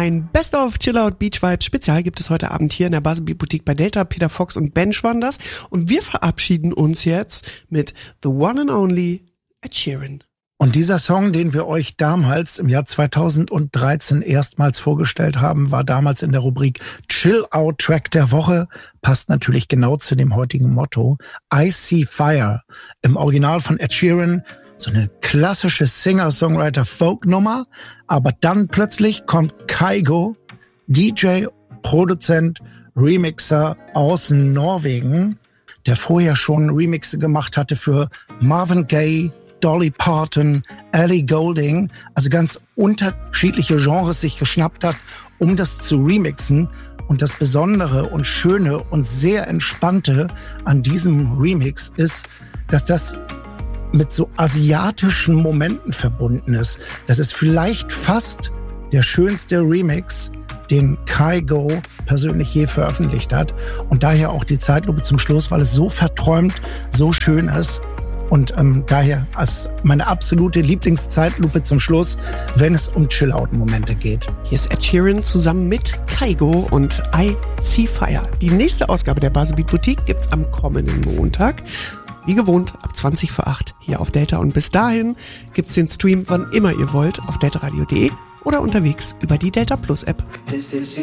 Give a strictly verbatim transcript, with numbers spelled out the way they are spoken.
Ein Best of Chill Out Beach Vibes Spezial gibt es heute Abend hier in der Buzzbeat Boutique bei Delta. Peter Fox und Bench waren das. Und wir verabschieden uns jetzt mit The One and Only Ed Sheeran. Und dieser Song, den wir euch damals im Jahr zweitausenddreizehn erstmals vorgestellt haben, war damals in der Rubrik Chill Out Track der Woche. Passt natürlich genau zu dem heutigen Motto. I See Fire. Im Original von Ed Sheeran. So eine klassische Singer-Songwriter-Folk-Nummer. Aber dann plötzlich kommt Kygo, D J, Produzent, Remixer aus Norwegen, der vorher schon Remixe gemacht hatte für Marvin Gaye, Dolly Parton, Ellie Goulding, also ganz unterschiedliche Genres sich geschnappt hat, um das zu remixen. Und das Besondere und Schöne und sehr Entspannte an diesem Remix ist, dass das mit so asiatischen Momenten verbunden ist. Das ist vielleicht fast der schönste Remix, den Kygo persönlich je veröffentlicht hat. Und daher auch die Zeitlupe zum Schluss, weil es so verträumt, so schön ist. Und ähm, daher als meine absolute Lieblingszeitlupe zum Schluss, wenn es um Chill-Out-Momente geht. Hier ist Ed Sheeran zusammen mit Kygo und I See Fire. Die nächste Ausgabe der Buzzbeat Boutique gibt's am kommenden Montag. Wie gewohnt, ab zwanzig vor acht hier auf Delta. Und bis dahin gibt's den Stream, wann immer ihr wollt, auf deltaradio punkt de oder unterwegs über die Delta Plus App.